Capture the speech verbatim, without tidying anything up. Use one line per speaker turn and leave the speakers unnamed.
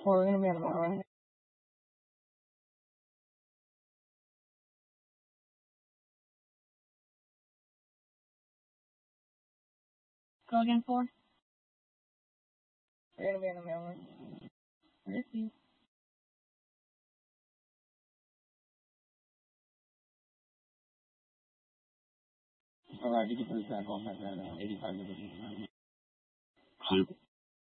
We're gonna be on the run. Go again, four. We're gonna be in the middle. Where's he? Alright, you can put that on that, uh, eighty-five.